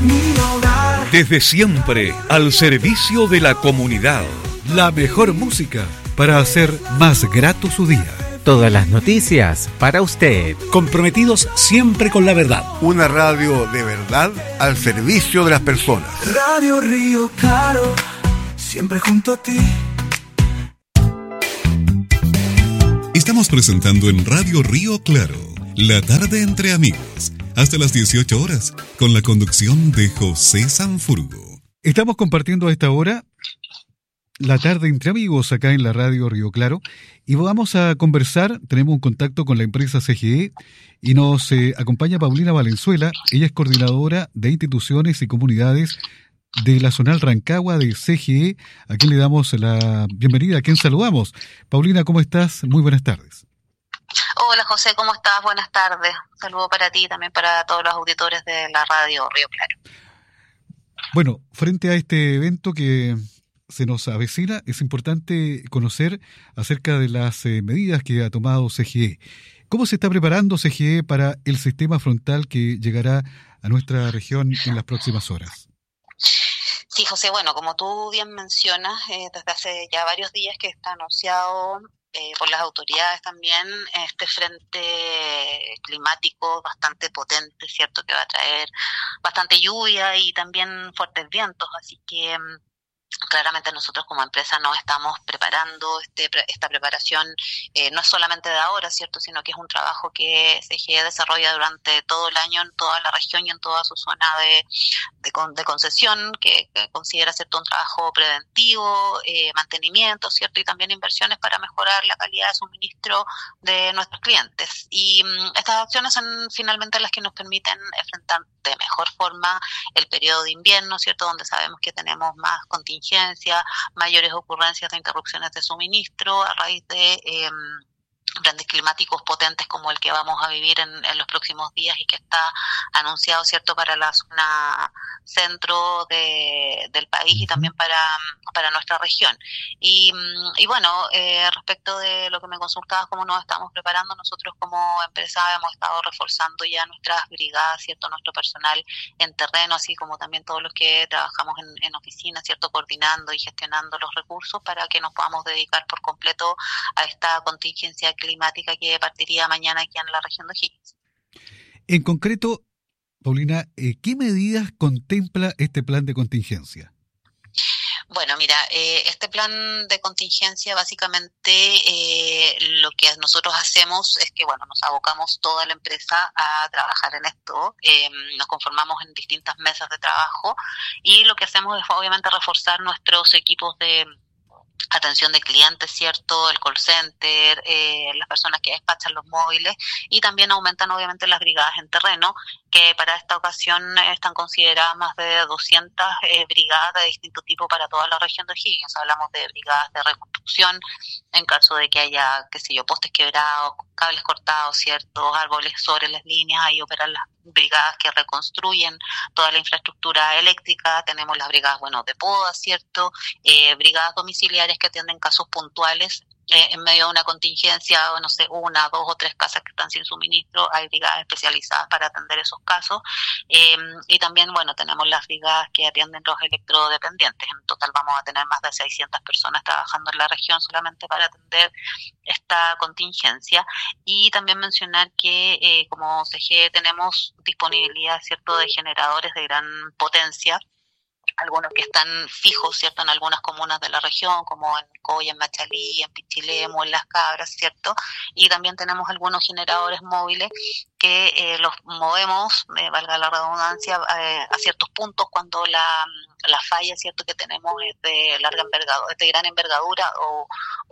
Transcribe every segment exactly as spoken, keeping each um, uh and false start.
mi hogar. Desde siempre, al servicio de la comunidad. La mejor música para hacer más grato su día. Todas las noticias para usted. Comprometidos siempre con la verdad. Una radio de verdad al servicio de las personas. Radio Río Claro, siempre junto a ti. Estamos presentando en Radio Río Claro, La Tarde entre Amigos, hasta las dieciocho horas, con la conducción de José Sanfurgo. Estamos compartiendo a esta hora La Tarde entre Amigos acá en la Radio Río Claro y vamos a conversar, tenemos un contacto con la empresa C G E y nos eh, acompaña Paulina Valenzuela. Ella es coordinadora de instituciones y comunidades de la Zonal Rancagua de C G E, a quien le damos la bienvenida, a quien saludamos. Paulina, ¿cómo estás? Muy buenas tardes. Hola José, ¿cómo estás? Buenas tardes. Un saludo para ti y también para todos los auditores de la Radio Río Claro. Bueno, frente a este evento que se nos avecina, es importante conocer acerca de las eh, medidas que ha tomado C G E. ¿Cómo se está preparando C G E para el sistema frontal que llegará a nuestra región en las próximas horas? Sí, José, bueno, como tú bien mencionas, eh, desde hace ya varios días que está anunciado eh, por las autoridades también este frente climático bastante potente, ¿cierto? Que va a traer bastante lluvia y también fuertes vientos, así que claramente nosotros como empresa nos estamos preparando. Este, esta preparación eh, no es solamente de ahora, ¿cierto?, sino que es un trabajo que C G E desarrolla durante todo el año en toda la región y en toda su zona de, de, de concesión, que, que considera, ¿cierto?, un trabajo preventivo, eh, mantenimiento, ¿cierto?, y también inversiones para mejorar la calidad de suministro de nuestros clientes. Y um, estas acciones son finalmente las que nos permiten enfrentar de mejor forma el periodo de invierno, ¿cierto?, donde sabemos que tenemos más contingencia, mayores ocurrencias de interrupciones de suministro a raíz de eh, grandes climáticos potentes como el que vamos a vivir en, en los próximos días y que está anunciado, ¿cierto?, para la zona centro de, del país y también para, para nuestra región. Y, y bueno, eh, respecto de lo que me consultabas, cómo nos estamos preparando, nosotros como empresa hemos estado reforzando ya nuestras brigadas, ¿cierto?, nuestro personal en terreno, así como también todos los que trabajamos en, en oficina, ¿cierto?, coordinando y gestionando los recursos para que nos podamos dedicar por completo a esta contingencia climática que partiría mañana aquí en la región de O'Higgins. En concreto, Paulina, ¿qué medidas contempla este plan de contingencia? Bueno, mira, eh, este plan de contingencia básicamente eh, lo que nosotros hacemos es que, bueno, nos abocamos toda la empresa a trabajar en esto, eh, nos conformamos en distintas mesas de trabajo y lo que hacemos es obviamente reforzar nuestros equipos de atención de clientes, ¿cierto?, el call center, eh, las personas que despachan los móviles y también aumentan obviamente las brigadas en terreno, que para esta ocasión están consideradas más de doscientas eh, brigadas de distinto tipo para toda la región de O'Higgins. Hablamos de brigadas de reconstrucción en caso de que haya, qué sé yo, postes quebrados, cables cortados, ¿cierto?, árboles sobre las líneas, ahí operan las brigadas que reconstruyen toda la infraestructura eléctrica. Tenemos las brigadas, bueno, de poda, ¿cierto?, eh, brigadas domiciliarias que atienden casos puntuales. Eh, en medio de una contingencia, o no sé, una, dos o tres casas que están sin suministro, hay brigadas especializadas para atender esos casos. Eh, y también, bueno, tenemos las brigadas que atienden los electrodependientes. En total vamos a tener más de seiscientas personas trabajando en la región solamente para atender esta contingencia. Y también mencionar que eh, como C G E tenemos disponibilidad, ¿cierto?, de generadores de gran potencia, algunos que están fijos, ¿cierto?, en algunas comunas de la región, como en Coya, en Machalí, en Pichilemu, en Las Cabras, ¿cierto? Y también tenemos algunos generadores móviles que eh, los movemos, eh, valga la redundancia, eh, a ciertos puntos cuando la, la falla, ¿cierto?, que tenemos es de larga envergadura, de gran envergadura o,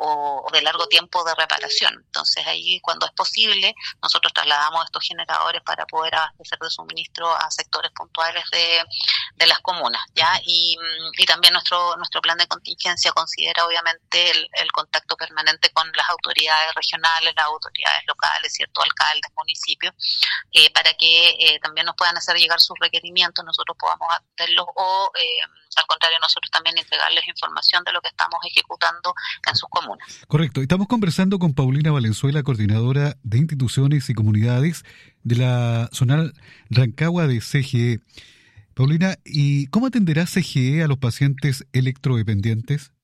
o de largo tiempo de reparación. Entonces ahí, cuando es posible, nosotros trasladamos estos generadores para poder abastecer de suministro a sectores puntuales de, de las comunas, ¿ya? Y, y también nuestro nuestro plan de contingencia considera obviamente el, el contacto permanente con las autoridades regionales, las autoridades locales, ¿cierto?, alcaldes, municipios, eh, para que eh, también nos puedan hacer llegar sus requerimientos, nosotros podamos atenderlos o eh, al contrario, nosotros también entregarles información de lo que estamos ejecutando en sus comunas. Correcto. Estamos conversando con Paulina Valenzuela, coordinadora de instituciones y comunidades de la Zonal Rancagua de C G E. Paulina, ¿y cómo atenderá C G E a los pacientes electrodependientes?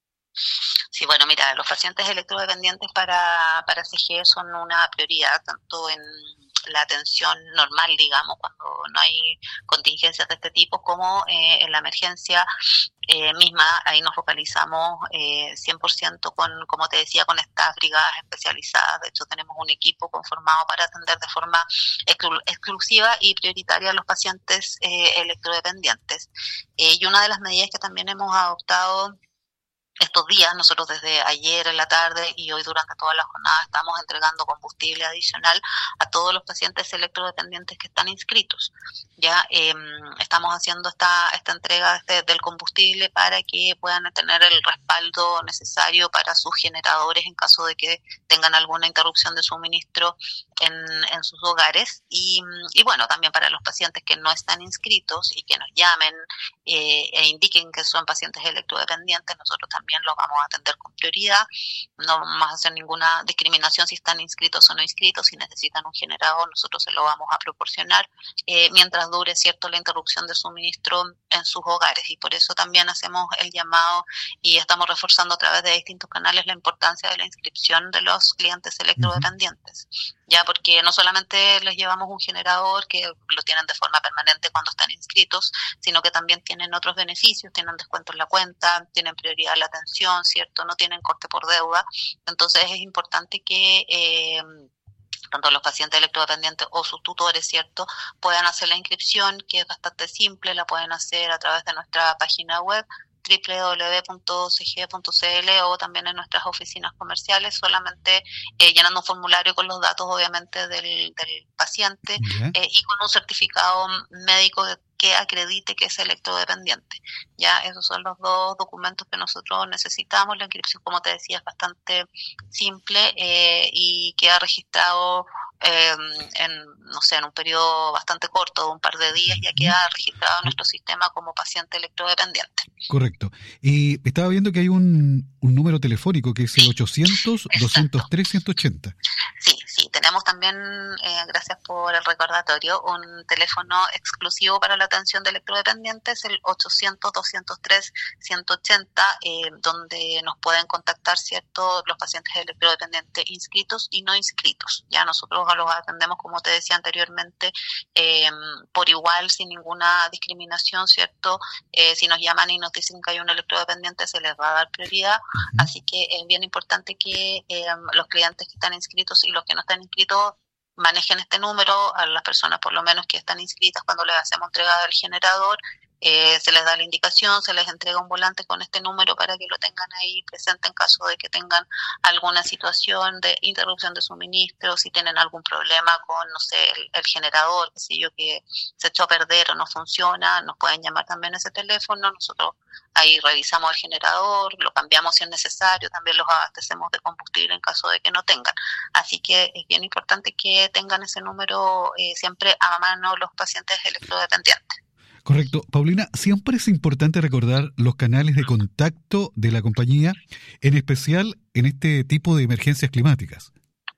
Sí, bueno, mira, los pacientes electrodependientes para, para C G E son una prioridad, tanto en la atención normal, digamos, cuando no hay contingencias de este tipo, como eh, en la emergencia eh, misma. Ahí nos focalizamos eh, cien por ciento con, como te decía, con estas brigadas especializadas. De hecho, tenemos un equipo conformado para atender de forma exclu- exclusiva y prioritaria a los pacientes eh, electrodependientes. Eh, y una de las medidas que también hemos adoptado estos días, nosotros desde ayer en la tarde y hoy durante toda la jornada estamos entregando combustible adicional a todos los pacientes electrodependientes que están inscritos. Ya eh, estamos haciendo esta esta entrega este, del combustible para que puedan tener el respaldo necesario para sus generadores en caso de que tengan alguna interrupción de suministro en, en sus hogares. Y, y bueno, también para los pacientes que no están inscritos y que nos llamen eh, e indiquen que son pacientes electrodependientes, nosotros también los vamos a atender con prioridad. No vamos a hacer ninguna discriminación si están inscritos o no inscritos. Si necesitan un generador, nosotros se lo vamos a proporcionar eh, mientras dure, cierto, la interrupción de suministro en sus hogares. Y por eso también hacemos el llamado y estamos reforzando a través de distintos canales la importancia de la inscripción de los clientes electrodependientes. Ya, porque no solamente les llevamos un generador que lo tienen de forma permanente cuando están inscritos, sino que también tienen otros beneficios, tienen descuento en la cuenta, tienen prioridad en la atención, ¿cierto? No tienen corte por deuda. Entonces es importante que eh, tanto los pacientes electrodependientes o sus tutores, ¿cierto?, puedan hacer la inscripción, que es bastante simple. La pueden hacer a través de nuestra página web doble u doble u doble u punto c g e punto c l o también en nuestras oficinas comerciales, solamente eh, llenando un formulario con los datos, obviamente, del, del paciente Yeah. eh, y con un certificado médico que acredite que es electrodependiente. Ya, esos son los dos documentos que nosotros necesitamos. La inscripción, como te decía, es bastante simple eh, y queda registrado eh, en, no sé, en un periodo bastante corto, de un par de días, ya queda registrado en nuestro sistema como paciente electrodependiente. Correcto. Y estaba viendo que hay un, un número telefónico que es el ochocientos, doscientos tres, ciento ochenta. Sí, sí, tenemos también, eh, gracias por el recordatorio, un teléfono exclusivo para la atención de electrodependientes, el ochocientos, doscientos tres, ciento ochenta, eh, donde nos pueden contactar, ¿cierto?, los pacientes electrodependientes inscritos y no inscritos. Ya nosotros los atendemos, como te decía anteriormente, eh, por igual, sin ninguna discriminación, ¿cierto? Eh, si nos llaman y nos dicen que hay un electrodependiente, se les va a dar prioridad. Uh-huh. Así que es bien importante que eh, los clientes que están inscritos y los que no están inscritos manejen este número. A las personas, por lo menos, que están inscritas, cuando les hacemos entrega del generador, Eh, se les da la indicación, se les entrega un volante con este número para que lo tengan ahí presente en caso de que tengan alguna situación de interrupción de suministro, si tienen algún problema con, no sé, el, el generador, qué sé yo, que se echó a perder o no funciona, nos pueden llamar también a ese teléfono. Nosotros ahí revisamos el generador, lo cambiamos si es necesario, también los abastecemos de combustible en caso de que no tengan. Así que es bien importante que tengan ese número eh, siempre a mano los pacientes electrodependientes. Correcto. Paulina, siempre es importante recordar los canales de contacto de la compañía, en especial en este tipo de emergencias climáticas.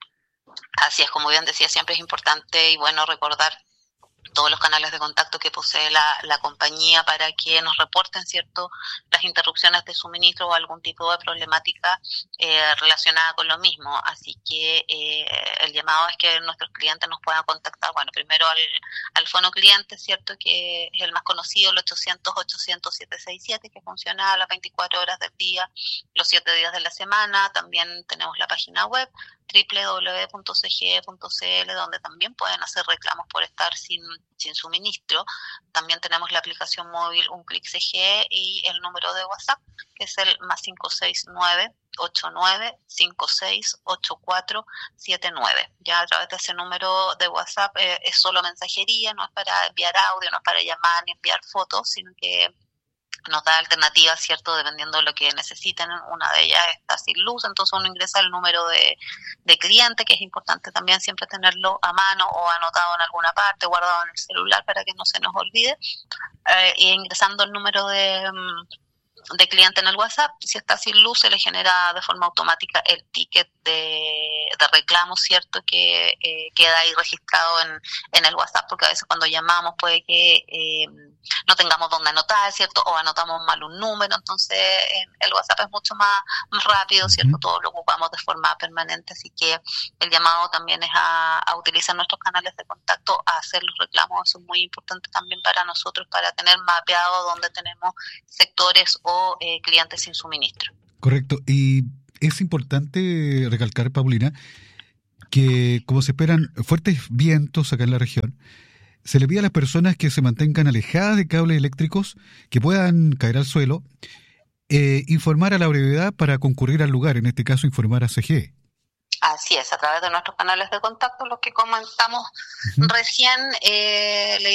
Así es, como bien decía, siempre es importante y bueno recordar todos los canales de contacto que posee la, la compañía para que nos reporten, ¿cierto?, las interrupciones de suministro o algún tipo de problemática eh, relacionada con lo mismo. Así que eh, el llamado es que nuestros clientes nos puedan contactar, bueno, primero al, al fono cliente, ¿cierto?, que es el más conocido, el ochocientos, ochocientos, setecientos sesenta y siete, que funciona a las veinticuatro horas del día, los siete días de la semana. También tenemos la página web doble u doble u doble u punto c g e punto c l, donde también pueden hacer reclamos por estar sin, sin suministro. También tenemos la aplicación móvil Un Clic C G E y el número de WhatsApp, que es el más cinco seis nueve, ocho nueve, cinco seis, ocho cuatro siete nueve. Ya a través de ese número de WhatsApp eh, es solo mensajería, no es para enviar audio, no es para llamar ni enviar fotos, sino que nos da alternativas, ¿cierto?, dependiendo de lo que necesiten. Una de ellas está sin luz, entonces uno ingresa el número de, de cliente, que es importante también siempre tenerlo a mano o anotado en alguna parte, guardado en el celular para que no se nos olvide. Eh, y ingresando el número de, de cliente en el WhatsApp. Si está sin luz, se le genera de forma automática el ticket de, de reclamo, ¿cierto? Que eh, queda ahí registrado en, en el WhatsApp, porque a veces cuando llamamos puede que eh, no tengamos dónde anotar, ¿cierto? O anotamos mal un número, entonces en el WhatsApp es mucho más, más rápido, ¿cierto? Uh-huh. Todo lo ocupamos de forma permanente, así que el llamado también es a, a utilizar nuestros canales de contacto, a hacer los reclamos. Eso es muy importante también para nosotros, para tener mapeado dónde tenemos sectores o eh, clientes sin suministro. Correcto. Y es importante recalcar, Paulina, que como se esperan fuertes vientos acá en la región, se le pide a las personas que se mantengan alejadas de cables eléctricos que puedan caer al suelo, eh, informar a la brevedad para concurrir al lugar, en este caso informar a C G E. Así es, a través de nuestros canales de contacto, los que comentamos uh-huh. recién, eh, le